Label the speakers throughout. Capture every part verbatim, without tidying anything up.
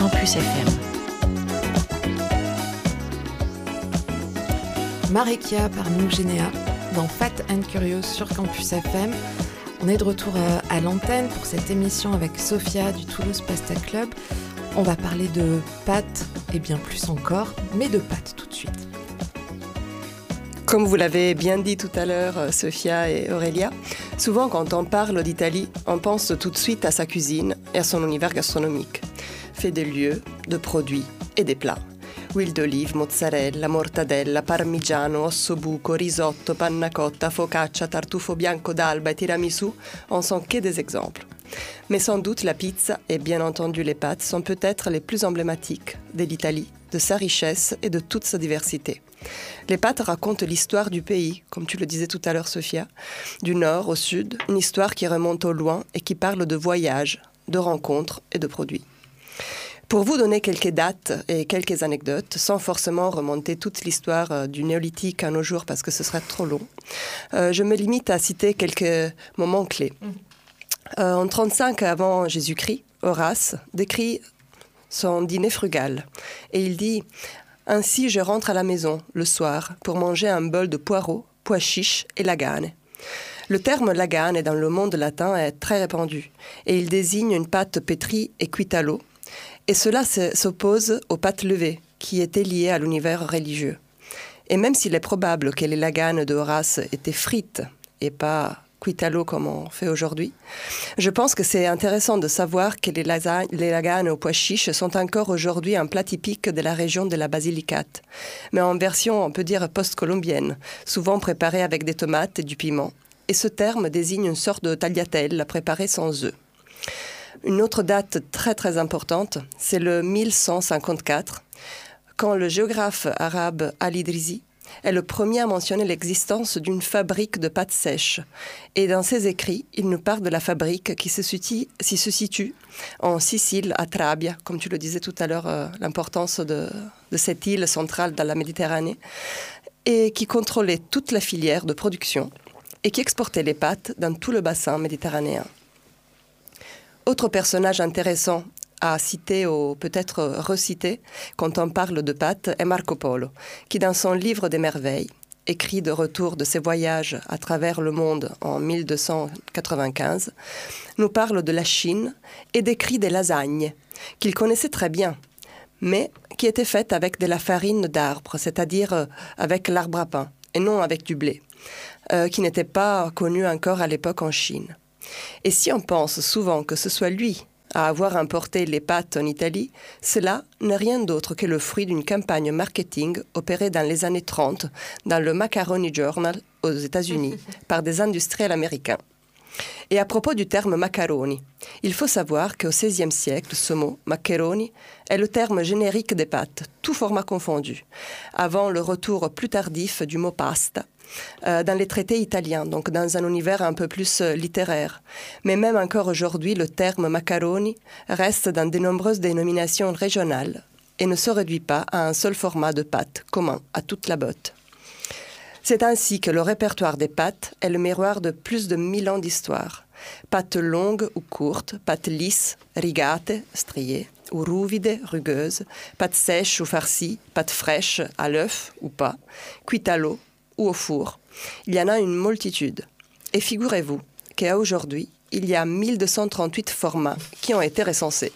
Speaker 1: Campus F M.
Speaker 2: Marekia par Nougénéa dans Fat and Curious sur Campus F M. On est de retour à l'antenne pour cette émission avec Sophia du Toulouse Pasta Club. On va parler de pâtes et bien plus encore, mais de pâtes tout de suite.
Speaker 3: Comme vous l'avez bien dit tout à l'heure, Sophia et Aurélia, souvent quand on parle d'Italie, on pense tout de suite à sa cuisine et à son univers gastronomique, fait de lieux, de produits et des plats. Huile d'olive, mozzarella, mortadella, parmigiano, ossobuco, risotto, panna cotta, focaccia, tartufo bianco d'Alba et tiramisu en sont que des exemples. Mais sans doute la pizza et bien entendu les pâtes sont peut-être les plus emblématiques de l'Italie, de sa richesse et de toute sa diversité. Les pâtes racontent l'histoire du pays, comme tu le disais tout à l'heure Sophia, du nord au sud, une histoire qui remonte au loin et qui parle de voyages, de rencontres et de produits. Pour vous donner quelques dates et quelques anecdotes, sans forcément remonter toute l'histoire du néolithique à nos jours parce que ce serait trop long, euh, je me limite à citer quelques moments clés. Euh, en trente-cinq avant Jésus-Christ, Horace décrit son dîner frugal et il dit « Ainsi je rentre à la maison le soir pour manger un bol de poireaux, pois chiches et lagane ». Le terme lagane dans le monde latin est très répandu et il désigne une pâte pétrie et cuite à l'eau. Et cela s'oppose aux pâtes levées, qui étaient liées à l'univers religieux. Et même s'il est probable que les laganes de Horace étaient frites et pas cuites à l'eau comme on fait aujourd'hui, je pense que c'est intéressant de savoir que les, lasagnes, les laganes aux pois chiches sont encore aujourd'hui un plat typique de la région de la Basilicate, mais en version, on peut dire, post-colombienne, souvent préparée avec des tomates et du piment. Et ce terme désigne une sorte de tagliatelle préparée sans œufs. Une autre date très très importante, c'est le mille cent cinquante-quatre, quand le géographe arabe Al-Idrisi est le premier à mentionner l'existence d'une fabrique de pâtes sèches. Et dans ses écrits, il nous parle de la fabrique qui se situe, qui se situe en Sicile, à Trabia, comme tu le disais tout à l'heure, euh, l'importance de, de cette île centrale dans la Méditerranée, et qui contrôlait toute la filière de production et qui exportait les pâtes dans tout le bassin méditerranéen. Autre personnage intéressant à citer ou peut-être reciter quand on parle de pâtes est Marco Polo, qui dans son livre des merveilles, écrit de retour de ses voyages à travers le monde en mille deux cent quatre-vingt-quinze, nous parle de la Chine et décrit des lasagnes qu'il connaissait très bien, mais qui étaient faites avec de la farine d'arbre, c'est-à-dire avec l'arbre à pain, et non avec du blé, euh, qui n'était pas connu encore à l'époque en Chine. Et si on pense souvent que ce soit lui à avoir importé les pâtes en Italie, cela n'est rien d'autre que le fruit d'une campagne marketing opérée dans les années trente dans le Macaroni Journal aux États-Unis par des industriels américains. Et à propos du terme macaroni, il faut savoir qu'au seizième siècle, ce mot, macaroni, est le terme générique des pâtes, tout format confondu, avant le retour plus tardif du mot pasta, euh, dans les traités italiens, donc dans un univers un peu plus euh, littéraire. Mais même encore aujourd'hui, le terme macaroni reste dans de nombreuses dénominations régionales et ne se réduit pas à un seul format de pâte commun à toute la botte. C'est ainsi que le répertoire des pâtes est le miroir de plus de mille ans d'histoire. Pâtes longues ou courtes, pâtes lisses, rigate, striées, ou ruvide, rugueuses, pâtes sèches ou farcies, pâtes fraîches, à l'œuf ou pas, cuites à l'eau ou au four. Il y en a une multitude. Et figurez-vous qu'à aujourd'hui, il y a mille deux cent trente-huit formats qui ont été recensés.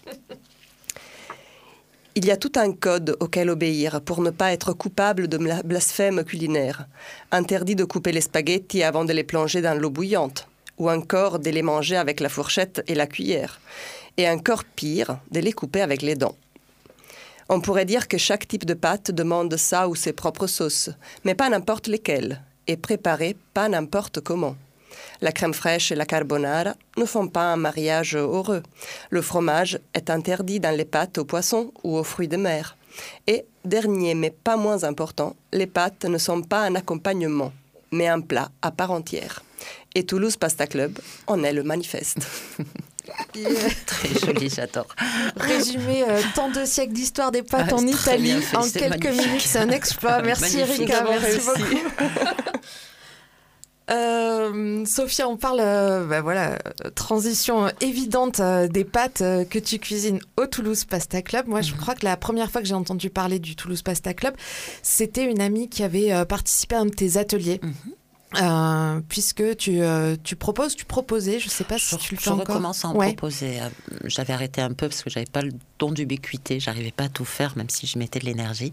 Speaker 3: Il y a tout un code auquel obéir pour ne pas être coupable de blasphème culinaire. Interdit de couper les spaghettis avant de les plonger dans l'eau bouillante, ou encore de les manger avec la fourchette et la cuillère, et encore pire, de les couper avec les dents. On pourrait dire que chaque type de pâte demande sa ou ses propres sauces, mais pas n'importe lesquelles, et préparées pas n'importe comment. La crème fraîche et la carbonara ne font pas un mariage heureux. Le fromage est interdit dans les pâtes aux poissons ou aux fruits de mer. Et, dernier mais pas moins important, les pâtes ne sont pas un accompagnement, mais un plat à part entière. Et Toulouse Pasta Club en est le manifeste.
Speaker 1: Yeah. Très joli, j'adore.
Speaker 2: Résumer euh, tant de siècles d'histoire des pâtes ah, en Italie fait, en quelques magnifique. minutes, c'est un exploit. Merci Erika, merci beaucoup. Euh, Sophia, on parle, euh, bah voilà, transition évidente euh, des pâtes euh, que tu cuisines au Toulouse Pasta Club. Moi, je mm-hmm. crois que la première fois que j'ai entendu parler du Toulouse Pasta Club, c'était une amie qui avait euh, participé à un de tes ateliers. Mm-hmm. Euh, puisque tu, euh, tu proposes, tu proposais, je ne sais pas si
Speaker 1: je,
Speaker 2: tu le fais
Speaker 1: je
Speaker 2: encore.
Speaker 1: Je recommence à en ouais. proposer. J'avais arrêté un peu parce que je n'avais pas le don d'ubiquité. Je n'arrivais pas à tout faire, même si je mettais de l'énergie.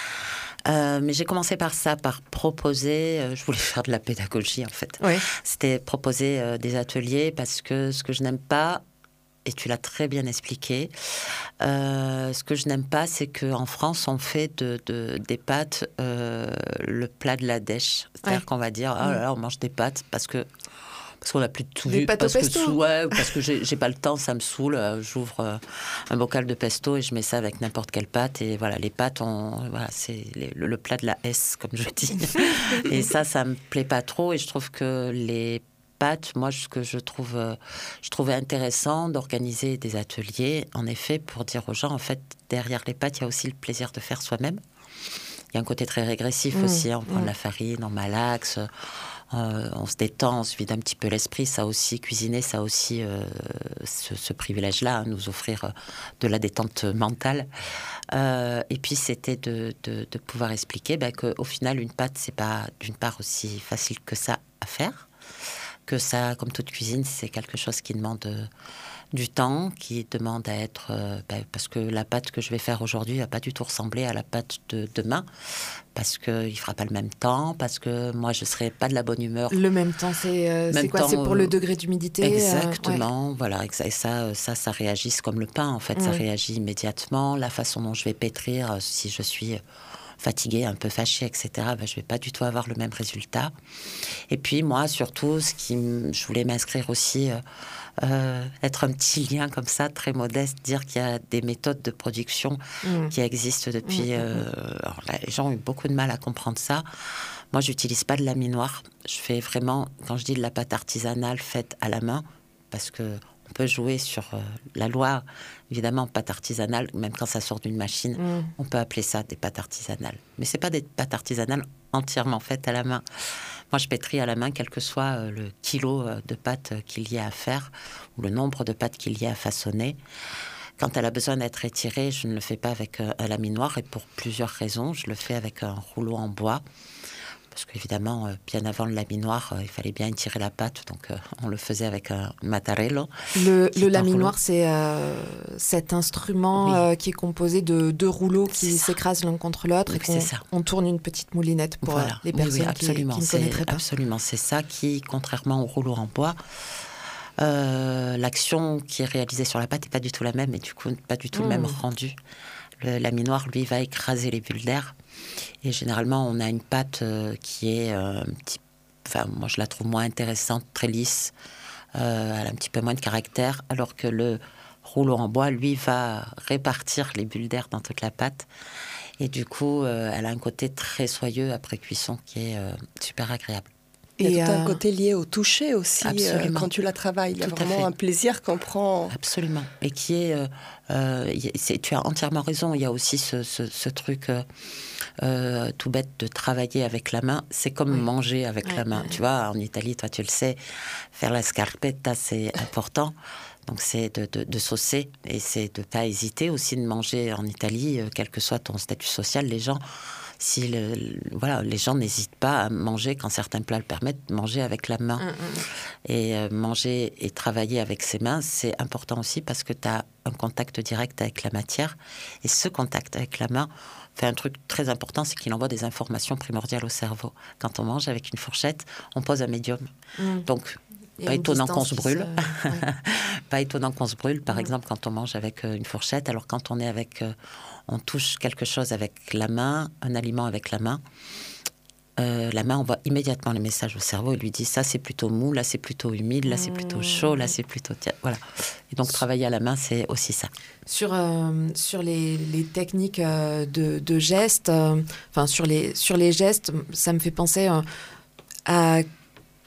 Speaker 1: Euh, mais j'ai commencé par ça, par proposer. Euh, je voulais faire de la pédagogie, en fait.
Speaker 2: Ouais.
Speaker 1: C'était proposer euh, des ateliers parce que ce que je n'aime pas, et tu l'as très bien expliqué, euh, ce que je n'aime pas, c'est qu'en France, on fait de, de, des pâtes euh, le plat de la dèche. C'est-à-dire ouais. qu'on va dire, ah là là, on mange des pâtes parce que... Parce qu'on n'a plus de tout
Speaker 2: des
Speaker 1: vu,
Speaker 2: pâtes
Speaker 1: parce
Speaker 2: au
Speaker 1: que
Speaker 2: pesto.
Speaker 1: Sous, ouais, parce que j'ai, j'ai pas le temps, ça me saoule. Euh, j'ouvre euh, un bocal de pesto et je mets ça avec n'importe quelle pâte. Et voilà, les pâtes, on, voilà, c'est les, le, le plat de la S, comme je dis. Et ça, ça me plaît pas trop. Et je trouve que les pâtes, moi, ce que je trouve, euh, je trouvais intéressant d'organiser des ateliers, en effet, pour dire aux gens, en fait, derrière les pâtes, il y a aussi le plaisir de faire soi-même. Il y a un côté très régressif mmh, aussi. Hein, on prend mmh. de la farine, on malaxe. Euh, on se détend, on se vide un petit peu l'esprit. Ça aussi, cuisiner, ça aussi, euh, ce, ce privilège-là, hein, nous offrir euh, de la détente mentale. Euh, et puis, c'était de, de, de pouvoir expliquer bah, qu'au final, une pâte, c'est pas d'une part aussi facile que ça à faire, que ça, comme toute cuisine, c'est quelque chose qui demande euh, du temps, qui demande à être... Euh, bah, parce que la pâte que je vais faire aujourd'hui ne va pas du tout ressembler à la pâte de demain, parce qu'il ne fera pas le même temps, parce que moi, je ne serai pas de la bonne humeur.
Speaker 2: Le même temps, c'est, euh, même c'est quoi temps, C'est pour euh, le degré d'humidité
Speaker 1: Exactement,
Speaker 2: euh, ouais.
Speaker 1: voilà. Et ça, ça, ça réagit comme le pain, en fait. Ouais. Ça réagit immédiatement. La façon dont je vais pétrir, si je suis... fatiguée, un peu fâchée, et cetera, ben, je ne vais pas du tout avoir le même résultat. Et puis, moi, surtout, ce qui m... je voulais m'inscrire aussi, euh, euh, être un petit lien comme ça, très modeste, dire qu'il y a des méthodes de production mmh. qui existent depuis... Mmh. Euh... Alors là, les gens ont eu beaucoup de mal à comprendre ça. Moi, je n'utilise pas de laminoir. Je fais vraiment, quand je dis de la pâte artisanale faite à la main, parce que... on peut jouer sur euh, la loi, évidemment, pâte artisanale, même quand ça sort d'une machine, mmh. on peut appeler ça des pâtes artisanales. Mais ce n'est pas des pâtes artisanales entièrement faites à la main. Moi, je pétris à la main, quel que soit euh, le kilo euh, de pâte euh, qu'il y a à faire, ou le nombre de pâtes qu'il y a à façonner. Quand elle a besoin d'être étirée, je ne le fais pas avec euh, un laminoir, et pour plusieurs raisons. Je le fais avec un rouleau en bois. Parce qu'évidemment, euh, bien avant le laminoir, euh, il fallait bien étirer la pâte, donc euh, on le faisait avec un mattarello.
Speaker 2: Le, le laminoir, c'est euh, cet instrument oui. euh, qui est composé de deux rouleaux qui s'écrasent l'un contre l'autre oui, et qu'on on tourne une petite moulinette pour voilà. les personnes oui, oui, absolument. qui, qui ne
Speaker 1: c'est,
Speaker 2: connaîtraient pas.
Speaker 1: Absolument, c'est ça qui, contrairement au rouleau en bois, euh, l'action qui est réalisée sur la pâte n'est pas du tout la même et du coup, pas du tout mmh. le même rendu. Le laminoir, lui, va écraser les bulles d'air. Et généralement, on a une pâte euh, qui est euh, un petit... Enfin, moi, je la trouve moins intéressante, très lisse. Euh, elle a un petit peu moins de caractère. Alors que le rouleau en bois, lui, va répartir les bulles d'air dans toute la pâte. Et du coup, euh, elle a un côté très soyeux après cuisson qui est euh, super agréable.
Speaker 3: Il y a tout euh... un côté lié au toucher aussi euh, quand tu la travailles. Il y a tout vraiment un plaisir qu'on prend.
Speaker 1: Absolument. Et qui est, euh, euh, c'est... Tu as entièrement raison. Il y a aussi ce, ce, ce truc euh, euh, tout bête de travailler avec la main. C'est comme oui. manger avec oui, la main. Oui. Tu vois, en Italie, toi tu le sais, faire la scarpetta, c'est important. Donc c'est de, de, de saucer. Et c'est de ne pas hésiter aussi de manger en Italie, euh, quel que soit ton statut social. Les gens... Si le, le, voilà, les gens n'hésitent pas à manger, quand certains plats le permettent, manger avec la main. Mmh, mmh. Et euh, manger et travailler avec ses mains, c'est important aussi parce que tu as un contact direct avec la matière. Et ce contact avec la main fait un truc très important, c'est qu'il envoie des informations primordiales au cerveau. Quand on mange avec une fourchette, on pose un médium. Mmh. Donc, pas étonnant qu'on se brûle. Se... Ouais. Pas étonnant qu'on se brûle, par mmh. exemple, quand on mange avec euh, une fourchette. Alors, quand on est avec... Euh, on touche quelque chose avec la main, un aliment avec la main. Euh, la main envoie immédiatement les messages au cerveau et lui dit ça c'est plutôt mou, là c'est plutôt humide, là c'est plutôt chaud, là c'est plutôt... Voilà. Et donc travailler à la main, c'est aussi ça.
Speaker 2: Sur, euh, sur les, les techniques euh, de, de gestes, euh, enfin sur les, sur les gestes, ça me fait penser euh, à...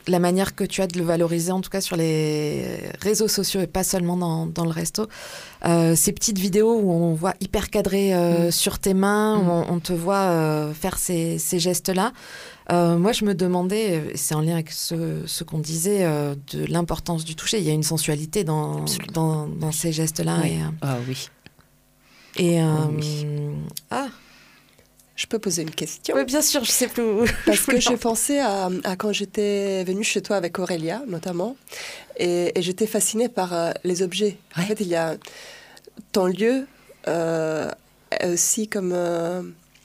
Speaker 2: la manière que tu as de le valoriser, en tout cas sur les réseaux sociaux et pas seulement dans, dans le resto. Euh, ces petites vidéos où on voit hyper cadré euh, mmh. sur tes mains, mmh. où on, on te voit euh, faire ces, ces gestes-là. Euh, moi, je me demandais, c'est en lien avec ce, ce qu'on disait, euh, de l'importance du toucher. Il y a une sensualité dans, dans, dans ces gestes-là.
Speaker 1: Oui.
Speaker 2: Et, euh,
Speaker 1: ah oui.
Speaker 2: Et, euh,
Speaker 1: oh, oui.
Speaker 2: Ah
Speaker 3: Je peux poser une question?
Speaker 2: Oui, bien sûr, je sais plus où.
Speaker 3: Parce que j'ai pensé à, à quand j'étais venue chez toi avec Aurélia, notamment, et, et j'étais fascinée par euh, les objets. Ouais. En fait, il y a ton lieu euh, aussi comme euh,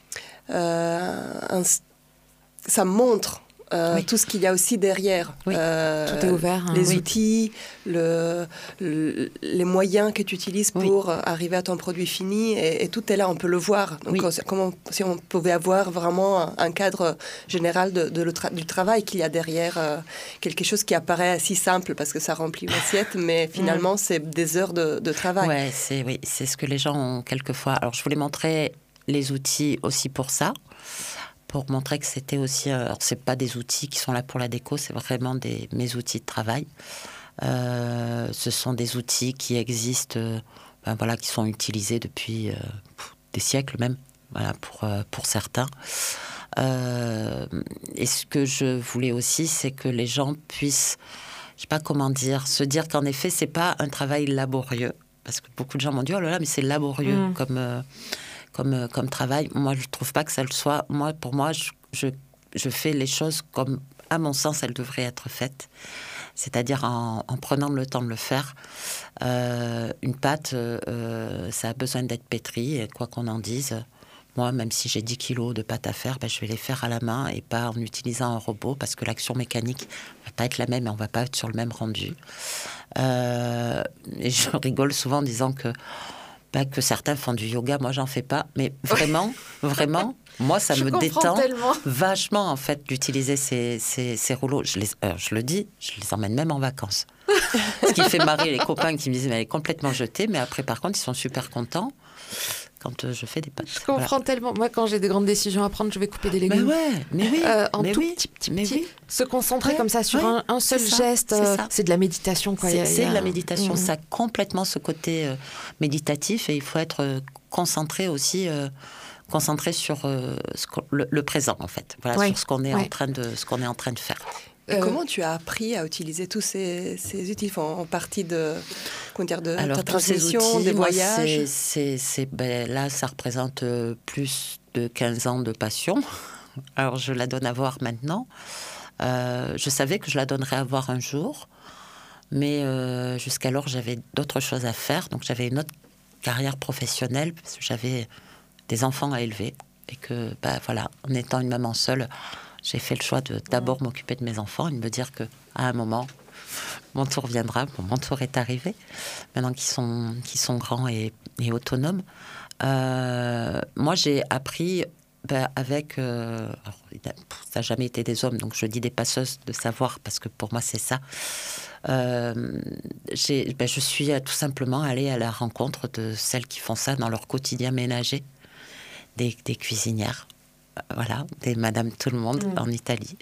Speaker 3: euh, un, ça montre euh, oui. tout ce qu'il y a aussi derrière.
Speaker 2: Oui. Euh, tout est ouvert. Hein.
Speaker 3: Les
Speaker 2: oui.
Speaker 3: outils, le, le, les moyens que tu utilises pour oui. arriver à ton produit fini, et, et tout est là, on peut le voir. Donc, oui. comment, si on pouvait avoir vraiment un cadre général de, de le tra- du travail qu'il y a derrière, euh, quelque chose qui apparaît si simple parce que ça remplit une assiette, mais finalement, mmh. c'est des heures de, de travail.
Speaker 1: Ouais, c'est, oui, c'est ce que les gens ont quelquefois. Alors, je voulais montrer les outils aussi pour ça. Pour montrer que c'était aussi... Alors, c'est pas des outils qui sont là pour la déco, c'est vraiment des, mes outils de travail. Euh, ce sont des outils qui existent, euh, ben voilà, qui sont utilisés depuis euh, des siècles même, voilà, pour, euh, pour certains. Euh, et ce que je voulais aussi, c'est que les gens puissent, je sais pas comment dire, se dire qu'en effet, c'est pas un travail laborieux. Parce que beaucoup de gens m'ont dit, oh là là, mais c'est laborieux mmh. comme... Euh, Comme, comme travail. Moi, je ne trouve pas que ça le soit. Moi, pour moi, je, je, je fais les choses comme, à mon sens, elles devraient être faites. C'est-à-dire en, en prenant le temps de le faire. Euh, une pâte, euh, ça a besoin d'être pétri. Et quoi qu'on en dise, moi, même si j'ai dix kilos de pâte à faire, ben, je vais les faire à la main et pas en utilisant un robot, parce que l'action mécanique ne va pas être la même et on ne va pas être sur le même rendu. Euh, et je rigole souvent en disant que que certains font du yoga, moi j'en fais pas, mais vraiment, vraiment, moi ça je me détend tellement. vachement en fait d'utiliser ces, ces, ces rouleaux. Je, les, euh, je le dis, je les emmène même en vacances. Ce qui fait marrer les copains qui me disent mais elle est complètement jetée, mais après par contre ils sont super contents quand je fais des pâtes.
Speaker 2: Je comprends voilà. tellement. Moi, quand j'ai des grandes décisions à prendre, je vais couper des légumes.
Speaker 1: Mais ouais, mais oui,
Speaker 2: euh, en
Speaker 1: mais
Speaker 2: tout
Speaker 1: oui,
Speaker 2: petit, petit,
Speaker 1: mais
Speaker 2: petit.
Speaker 1: Oui.
Speaker 2: Se concentrer ouais, comme ça sur ouais, un, un seul
Speaker 1: c'est
Speaker 2: geste,
Speaker 1: ça,
Speaker 2: euh,
Speaker 1: c'est,
Speaker 2: c'est de la méditation. Quoi.
Speaker 1: C'est,
Speaker 2: il y a,
Speaker 1: c'est
Speaker 2: il y a...
Speaker 1: de la méditation.
Speaker 2: Mmh.
Speaker 1: Ça a complètement ce côté euh, méditatif et il faut être euh, concentré aussi, euh, concentré sur euh, ce le, le présent en fait. Voilà, ouais, sur ce qu'on est ouais. en train de, ce qu'on est en train de faire.
Speaker 3: Et euh, comment tu as appris à utiliser tous ces, ces outils en, en partie de, comment dire, de
Speaker 1: alors,
Speaker 3: ta transmission,
Speaker 1: outils,
Speaker 3: des
Speaker 1: moi,
Speaker 3: voyages
Speaker 1: c'est, c'est, c'est, ben, là, ça représente euh, plus de quinze ans de passion. Alors, je la donne à voir maintenant. Euh, je savais que je la donnerais à voir un jour. Mais euh, jusqu'alors, j'avais d'autres choses à faire. Donc, j'avais une autre carrière professionnelle parce que j'avais des enfants à élever. Et que, ben, voilà, en étant une maman seule... J'ai fait le choix de d'abord m'occuper de mes enfants et de me dire qu'à un moment, mon tour viendra. Bon, mon tour est arrivé, maintenant qu'ils sont, qu'ils sont grands et, et autonomes. Euh, moi, j'ai appris ben, avec... Euh, alors, ça n'a jamais été des hommes, donc je dis des passeuses de savoir, parce que pour moi, c'est ça. Euh, j'ai, ben, je suis tout simplement allée à la rencontre de celles qui font ça dans leur quotidien ménager, des, des cuisinières. Voilà, des Madame Tout-le-Monde mmh. en Italie,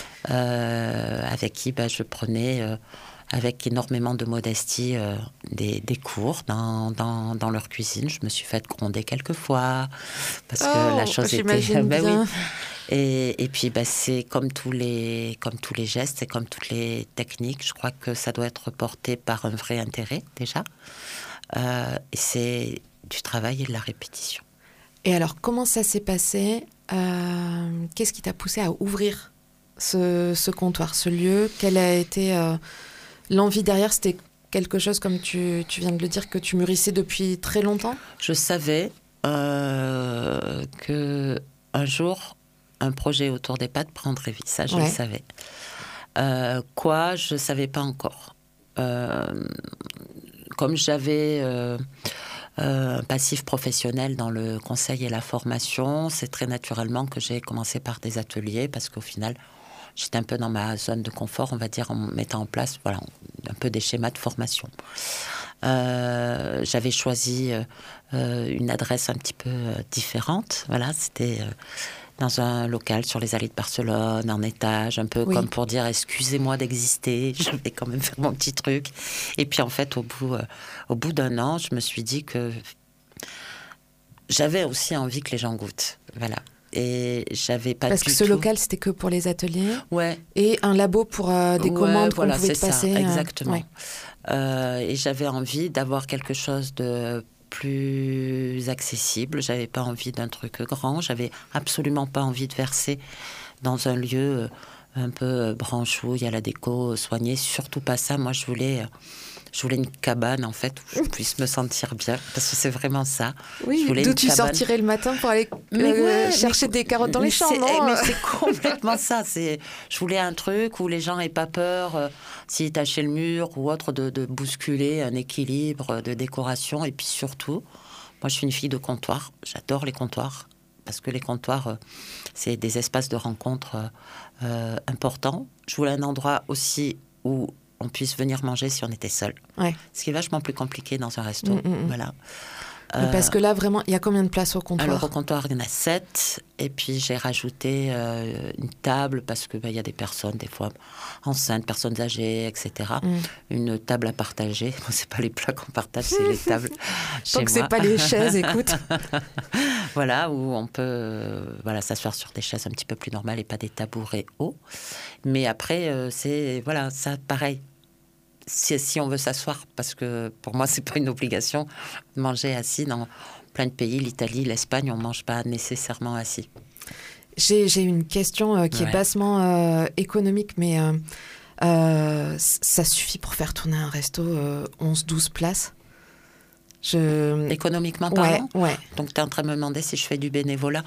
Speaker 1: euh, avec qui bah, je prenais, euh, avec énormément de modestie, euh, des, des cours dans, dans, dans leur cuisine. Je me suis faite gronder quelques fois, parce oh, que la chose était... bah, oui. et, et puis, bah, c'est comme tous, les, comme tous les gestes, et comme toutes les techniques, je crois que ça doit être porté par un vrai intérêt, déjà. Euh, et c'est du travail et de la répétition.
Speaker 2: Et alors, comment ça s'est passé ? Euh, qu'est-ce qui t'a poussé à ouvrir ce, ce comptoir, ce lieu ? Quelle a été euh, l'envie derrière ? C'était quelque chose, comme tu, tu viens de le dire, que tu mûrissais depuis très longtemps ?
Speaker 1: Je savais euh, qu'un jour, un projet autour des pâtes prendrait vie. Ça, je ouais. le savais. Euh, quoi ? Je ne savais pas encore. Euh, comme j'avais... Euh, Euh, un passif professionnel dans le conseil et la formation, c'est très naturellement que j'ai commencé par des ateliers parce qu'au final, j'étais un peu dans ma zone de confort, on va dire, en mettant en place voilà, un peu des schémas de formation. Euh, j'avais choisi euh, une adresse un petit peu différente. Voilà, c'était, euh, dans un local sur les allées de Barcelone, en étage, un peu oui. comme pour dire excusez-moi d'exister, je vais quand même faire mon petit truc. Et puis en fait, au bout, euh, au bout d'un an, je me suis dit que j'avais aussi envie que les gens goûtent. Voilà. Et j'avais pas
Speaker 2: Parce
Speaker 1: du
Speaker 2: que ce
Speaker 1: tout...
Speaker 2: local, c'était que pour les ateliers.
Speaker 1: Ouais.
Speaker 2: Et un labo pour euh, des
Speaker 1: ouais,
Speaker 2: commandes
Speaker 1: voilà,
Speaker 2: qu'on pouvait
Speaker 1: c'est
Speaker 2: passer.
Speaker 1: Ça,
Speaker 2: euh...
Speaker 1: exactement.
Speaker 2: Ouais.
Speaker 1: Euh, et j'avais envie d'avoir quelque chose de plus accessible. J'avais pas envie d'un truc grand. J'avais absolument pas envie de verser dans un lieu un peu branchouille à la déco, soigné. Surtout pas ça. Moi, je voulais... Je voulais une cabane, en fait, où je puisse me sentir bien, parce que c'est vraiment ça.
Speaker 2: Oui, d'où tu cabane... sortirais le matin pour aller
Speaker 1: mais
Speaker 2: euh,
Speaker 1: ouais,
Speaker 2: chercher
Speaker 1: mais,
Speaker 2: des carottes dans les champs, non?
Speaker 1: Mais c'est complètement ça. C'est, je voulais un truc où les gens n'aient pas peur, euh, s'ils tachaient le mur ou autre, de, de bousculer un équilibre de décoration. Et puis surtout, moi, je suis une fille de comptoir. J'adore les comptoirs, parce que les comptoirs, euh, c'est des espaces de rencontre euh, importants. Je voulais un endroit aussi où on puisse venir manger si on était seul. Ouais. Ce qui est vachement plus compliqué dans un resto. Mmh, mmh. Voilà.
Speaker 2: Euh, Parce que là, vraiment, il y a combien de places au comptoir?
Speaker 1: Alors, au comptoir, il y en a sept. Et puis, j'ai rajouté euh, une table parce qu'il bah, y a des personnes, des fois, enceintes, personnes âgées, et cetera. Mmh. Une table à partager. Bon, c'est pas les plats qu'on partage, c'est les tables chez
Speaker 2: Tant que
Speaker 1: moi.
Speaker 2: c'est pas les chaises, écoute.
Speaker 1: Voilà, où on peut euh, voilà, s'asseoir sur des chaises un petit peu plus normales et pas des tabourets hauts. Mais après, euh, c'est, voilà, ça, pareil. Si, si on veut s'asseoir, parce que pour moi, c'est pas une obligation de manger assis. Dans plein de pays, l'Italie, l'Espagne, on mange pas nécessairement assis.
Speaker 2: J'ai, j'ai une question euh, qui ouais. est bassement euh, économique, mais euh, euh, ça suffit pour faire tourner un resto euh, onze douze places? Je...
Speaker 1: Économiquement parlant?
Speaker 2: Ouais, ouais.
Speaker 1: Donc, tu es en train de me demander si je fais du bénévolat?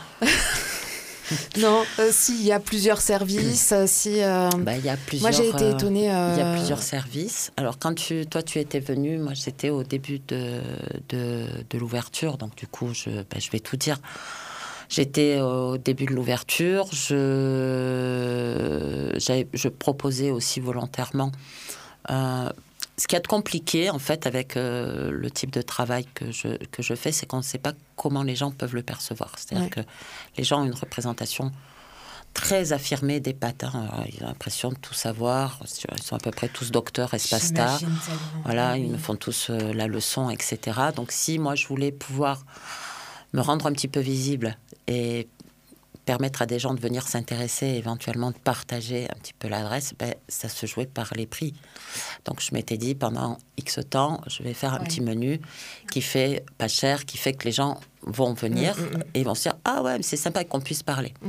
Speaker 2: Non, euh, s'il y a plusieurs services, si... Euh...
Speaker 1: Bah, y a plusieurs,
Speaker 2: moi, j'ai été étonnée... Il euh...
Speaker 1: y a plusieurs services. Alors, quand tu, toi, tu étais venue, moi, j'étais au début de, de, de l'ouverture. Donc, du coup, je, bah, je vais tout dire. J'étais au début de l'ouverture. Je, j'avais, je proposais aussi volontairement... Euh, ce qu'il y a de compliqué, en fait, avec euh, le type de travail que je, que je fais, c'est qu'on ne sait pas comment les gens peuvent le percevoir. C'est-à-dire ouais. que les gens ont une représentation très affirmée des pâtes. Hein. Ils ont l'impression de tout savoir. Ils sont à peu près tous docteurs, espace-star. Voilà, oui. Ils me font tous euh, la leçon, et cetera. Donc, si moi, je voulais pouvoir me rendre un petit peu visible et permettre à des gens de venir s'intéresser, éventuellement de partager un petit peu l'adresse, ben, ça se jouait par les prix. Donc, je m'étais dit, pendant X temps, je vais faire un ouais. petit menu qui fait pas cher, qui fait que les gens vont venir mmh, mmh. et vont se dire « Ah ouais, mais c'est sympa qu'on puisse parler mmh. ».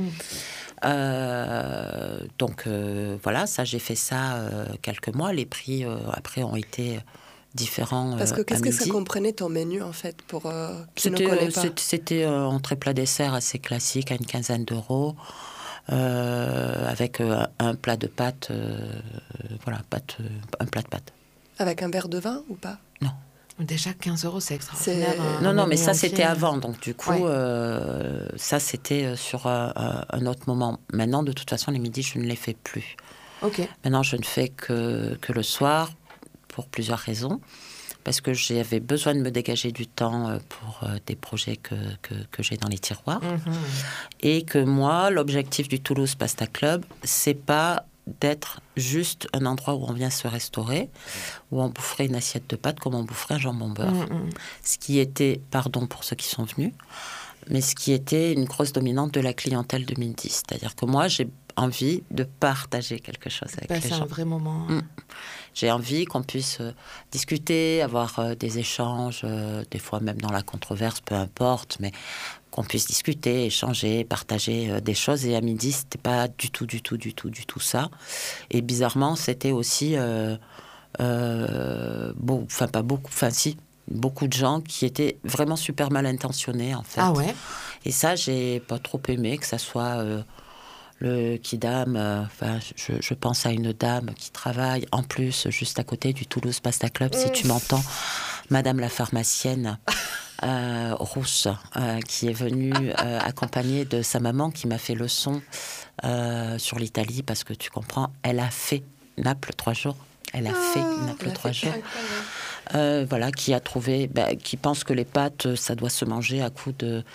Speaker 1: Euh, donc, euh, voilà, ça, j'ai fait ça euh, quelques mois. Les prix, euh, après, ont été... différents.
Speaker 3: Parce que
Speaker 1: euh,
Speaker 3: qu'est-ce que ça comprenait ton menu en fait pour euh, qui
Speaker 1: c'était,
Speaker 3: ne connaît pas?
Speaker 1: C'était, c'était euh, entrée plat dessert assez classique à une quinzaine d'euros euh, avec euh, un plat de pâtes, euh, voilà, pâte, euh, un plat de pâtes.
Speaker 3: Avec un verre de vin ou pas?
Speaker 1: Non.
Speaker 2: Déjà quinze euros, c'est extraordinaire. C'est...
Speaker 1: Un, non, non, mais ça entier. C'était avant, donc du coup, ouais. euh, ça c'était sur un, un autre moment. Maintenant, de toute façon, les midis, je ne les fais plus.
Speaker 2: Ok.
Speaker 1: Maintenant, je ne fais que que le soir. Pour plusieurs raisons, parce que j'avais besoin de me dégager du temps pour des projets que, que, que j'ai dans les tiroirs. Mmh. Et que moi, l'objectif du Toulouse Pasta Club, c'est pas d'être juste un endroit où on vient se restaurer, où on boufferait une assiette de pâtes comme on boufferait un jambon beurre. Mmh. Ce qui était, pardon pour ceux qui sont venus, mais ce qui était une grosse dominante de la clientèle de midi. C'est-à-dire que moi, j'ai envie de partager quelque chose avec bah, les
Speaker 2: c'est
Speaker 1: gens.
Speaker 2: C'est un vrai moment.
Speaker 1: Mmh. J'ai envie qu'on puisse euh, discuter, avoir euh, des échanges, euh, des fois même dans la controverse, peu importe, mais qu'on puisse discuter, échanger, partager euh, des choses. Et à midi, c'était pas du tout, du tout, du tout, du tout ça. Et bizarrement, c'était aussi, euh, euh, bon, enfin pas beaucoup, enfin si, beaucoup de gens qui étaient vraiment super mal intentionnés en fait.
Speaker 2: Ah ouais.
Speaker 1: Et ça, j'ai pas trop aimé que ça soit. Euh, Le Kidam, enfin, euh, je, je pense à une dame qui travaille en plus juste à côté du Toulouse Pasta Club, si tu m'entends, Madame la pharmacienne euh, rousse, euh, qui est venue euh, accompagnée de sa maman qui m'a fait leçon euh, sur l'Italie, parce que tu comprends, elle a fait Naples trois jours. Elle a fait Naples trois jours. Euh, voilà, qui a trouvé, bah, qui pense que les pâtes, ça doit se manger à coups de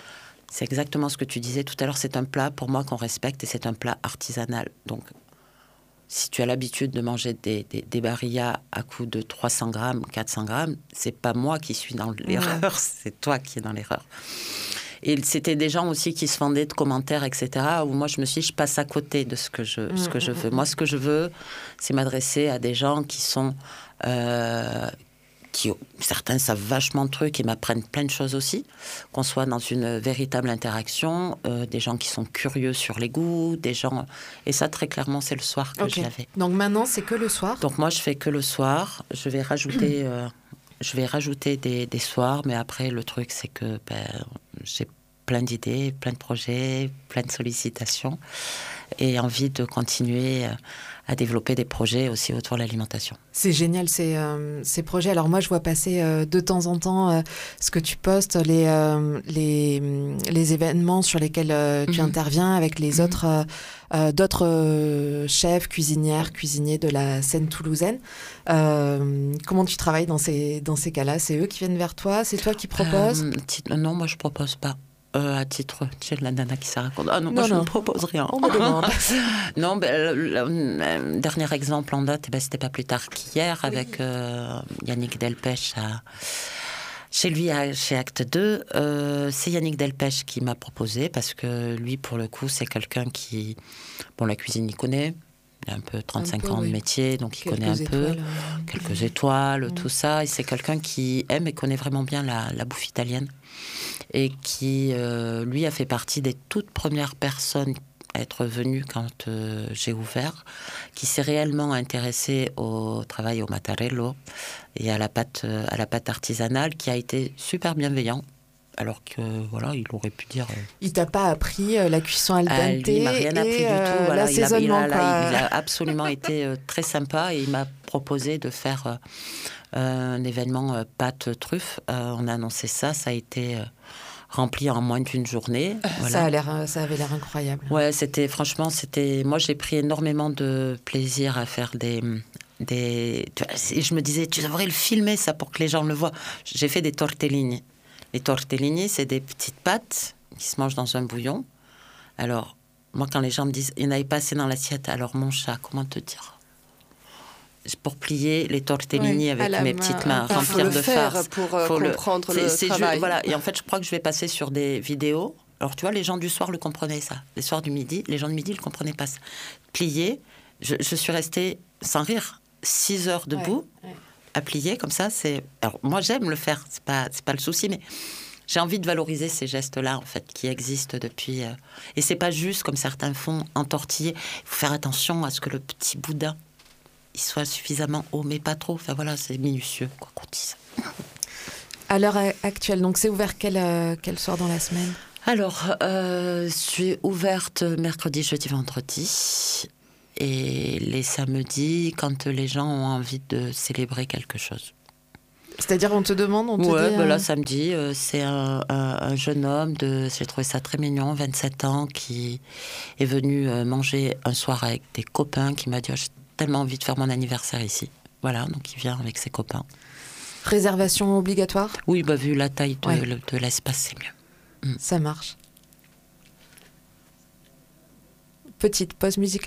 Speaker 1: C'est exactement ce que tu disais tout à l'heure. C'est un plat, pour moi, qu'on respecte et c'est un plat artisanal. Donc, si tu as l'habitude de manger des, des, des barillas à coût de trois cents grammes, quatre cents grammes, c'est pas moi qui suis dans l'erreur, ouais. c'est toi qui es dans l'erreur. Et c'était des gens aussi qui se fendaient de commentaires, et cetera, où moi, je me suis dit, je passe à côté de ce que je, mmh, ce que je veux. Mmh. Moi, ce que je veux, c'est m'adresser à des gens qui sont... Euh, qui, certains savent vachement de trucs et m'apprennent plein de choses aussi, qu'on soit dans une véritable interaction, euh, des gens qui sont curieux sur les goûts, des gens... Et ça, très clairement, c'est le soir que okay. je l'avais.
Speaker 2: Donc maintenant, c'est que le soir ?
Speaker 1: Donc moi, je fais que le soir. Je vais rajouter... Euh, Je vais rajouter des, des soirs, mais après, le truc, c'est que ben, j'ai plein d'idées, plein de projets, plein de sollicitations et envie de continuer à développer des projets aussi autour de l'alimentation.
Speaker 2: C'est génial, ces, euh, ces projets. Alors moi, je vois passer euh, de temps en temps euh, ce que tu postes, les, euh, les, les événements sur lesquels euh, tu mmh. interviens avec les mmh. autres... Euh, Euh, d'autres euh, chefs, cuisinières, cuisiniers de la scène toulousaine. Euh, comment tu travailles dans ces, dans ces cas-là ? C'est eux qui viennent vers toi ? C'est toi qui proposes ?
Speaker 1: euh, titre, Non, moi je ne propose pas. Euh, à titre, tu sais, la nana qui s'est raconte. Ah non,
Speaker 2: non
Speaker 1: moi
Speaker 2: non.
Speaker 1: je ne propose rien.
Speaker 2: On me demande.
Speaker 1: non, ben, le, le, le dernier exemple en date, ben, c'était pas plus tard qu'hier oui. avec euh, Yannick Delpech à... Chez lui, chez Acte deux, euh, c'est Yannick Delpech qui m'a proposé, parce que lui, pour le coup, c'est quelqu'un qui... Bon, la cuisine, il connaît. Il a un peu trente-cinq un peu, ans oui. de métier, donc il quelques connaît un étoiles, peu. Euh... Quelques étoiles, mmh. tout ça. Et c'est quelqu'un qui aime et connaît vraiment bien la, la bouffe italienne. Et qui, euh, lui, a fait partie des toutes premières personnes à être venu quand euh, j'ai ouvert, qui s'est réellement intéressé au travail au mattarello et à la pâte, euh, à la pâte artisanale, qui a été super bienveillant. Alors que, voilà, il aurait pu dire... Euh,
Speaker 2: il t'a pas appris euh, la cuisson al dente
Speaker 1: euh, lui, il m'a rien appris du
Speaker 2: euh,
Speaker 1: tout. Voilà,
Speaker 2: l'assaisonnement,
Speaker 1: il, a, il, a, il, a, il a absolument été euh, très sympa et il m'a proposé de faire euh, un événement euh, pâte truffe. Euh, on a annoncé ça, ça a été... Euh, rempli en moins d'une journée. Voilà.
Speaker 2: Ça a l'air, ça avait l'air incroyable.
Speaker 1: Ouais, c'était franchement, c'était. Moi, j'ai pris énormément de plaisir à faire des, des. Et je me disais, tu devrais le filmer ça pour que les gens le voient. J'ai fait des tortellini. Les tortellini, c'est des petites pâtes qui se mangent dans un bouillon. Alors, moi, quand les gens me disent, il n'y en avait pas assez dans l'assiette. Alors, mon chat, comment te dire ? Pour plier les tortellini oui, avec mes main. petites mains,
Speaker 3: enfin,
Speaker 1: remplir de farce.
Speaker 3: Pour euh, comprendre le,
Speaker 1: le
Speaker 3: c'est, c'est travail.
Speaker 1: Juste, voilà. Et en fait, je crois que je vais passer sur des vidéos. Alors, tu vois, les gens du soir le comprenaient, ça. Les soirs du midi, les gens du midi ne le comprenaient pas. Ça. Plier, je, je suis restée, sans rire, six heures debout, ouais, ouais. à plier, comme ça. C'est... Alors, moi, j'aime le faire, c'est pas, c'est pas le souci, mais j'ai envie de valoriser ces gestes-là, en fait, qui existent depuis... Euh... Et c'est pas juste, comme certains font, entortiller. Il faut faire attention à ce que le petit boudin il soit suffisamment haut, mais pas trop. Enfin voilà, c'est minutieux, quoi qu'on dise.
Speaker 2: À l'heure actuelle, donc c'est ouvert quel, euh, quel soir dans la semaine ?
Speaker 1: Alors, euh, je suis ouverte mercredi, jeudi, vendredi. Et les samedis, quand les gens ont envie de célébrer quelque chose.
Speaker 2: C'est-à-dire, on te demande, on te
Speaker 1: ouais,
Speaker 2: dit...
Speaker 1: Ben
Speaker 2: euh...
Speaker 1: là, samedi, euh, c'est un, un, un jeune homme, de, j'ai trouvé ça très mignon, vingt-sept ans, qui est venu euh, manger un soir avec des copains, qui m'a dit... Oh, tellement envie de faire mon anniversaire ici. Voilà, donc il vient avec ses copains.
Speaker 2: Réservation obligatoire ?
Speaker 1: Oui, bah, vu la taille de,
Speaker 2: ouais.
Speaker 1: le, de l'espace, c'est mieux. Mm.
Speaker 2: Ça marche. Petite pause musicale, François ?